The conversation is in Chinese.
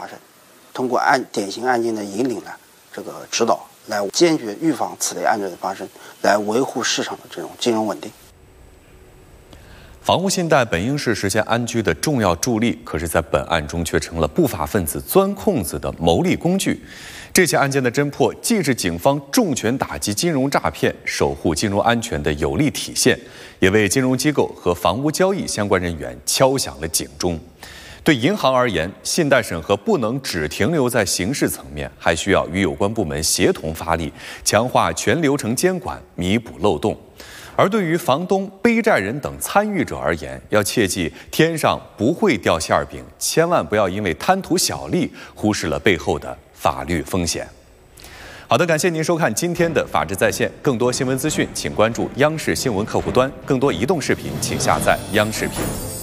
发生，通过典型案件的引领呢，这个指导，来坚决预防此类案件的发生，来维护市场的这种金融稳定。 房屋信贷本应是实现安居的重要助力，可是，在本案中却成了不法分子钻空子的牟利工具。这起案件的侦破，既是警方重拳打击金融诈骗、守护金融安全的有力体现，也为金融机构和房屋交易相关人员敲响了警钟。对银行而言，信贷审核不能只停留在刑事层面，还需要与有关部门协同发力，强化全流程监管，弥补漏洞。而对于房东、背债人等参与者而言，要切记天上不会掉馅饼，千万不要因为贪图小利，忽视了背后的法律风险。好的，感谢您收看今天的《法治在线》，更多新闻资讯，请关注央视新闻客户端；更多移动视频，请下载央视频。